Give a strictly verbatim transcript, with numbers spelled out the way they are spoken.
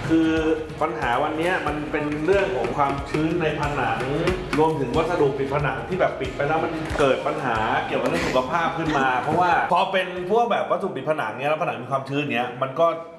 คือปัญหาวันนี้มันเป็นเรื่องของความชื้นในผนังรวมถึงวัสดุปิดผนังที่แบบปิดไปแล้วมันเกิดปัญหาเกี่ยวกับเรื่องสุขภาพขึ้นมาเพราะว่าพอเป็นพวกแบบวัสดุปิดผนังเนี้ยแล้วผนังมีความชื้นเนี้ยมันก็